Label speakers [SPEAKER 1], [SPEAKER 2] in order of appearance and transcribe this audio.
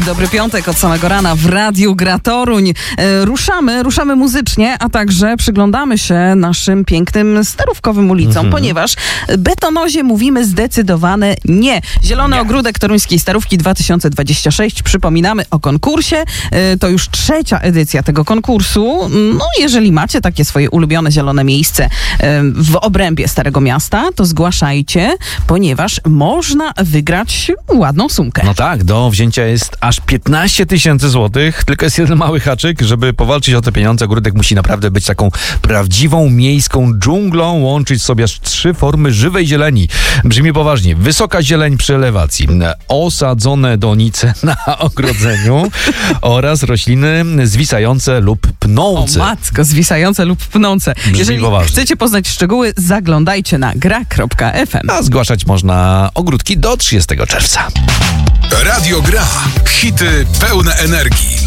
[SPEAKER 1] Dobry piątek od samego rana w Radiu Gra Toruń. Ruszamy muzycznie, a także przyglądamy się naszym pięknym starówkowym ulicom, ponieważ betonozie mówimy zdecydowane nie. Zielony Ogródek Toruńskiej Starówki 2026. Przypominamy o konkursie. To już 3. edycja tego konkursu. No, jeżeli macie takie swoje ulubione zielone miejsce w obrębie Starego Miasta, to zgłaszajcie, ponieważ można wygrać ładną sumkę.
[SPEAKER 2] No tak, do wzięcia jest aż 15 000 złotych, tylko jest jeden mały haczyk. Żeby powalczyć o te pieniądze, ogródek musi naprawdę być taką prawdziwą miejską dżunglą, łączyć sobie aż 3 formy żywej zieleni. Brzmi poważnie. Wysoka zieleń przy elewacji, osadzone donice na ogrodzeniu oraz rośliny zwisające lub pnące.
[SPEAKER 1] O matko, zwisające lub pnące. Jeżeli chcecie poznać szczegóły, zaglądajcie na gra.fm.
[SPEAKER 2] A zgłaszać można ogródki do 30 czerwca.
[SPEAKER 3] Radio Gra. Hity pełne energii.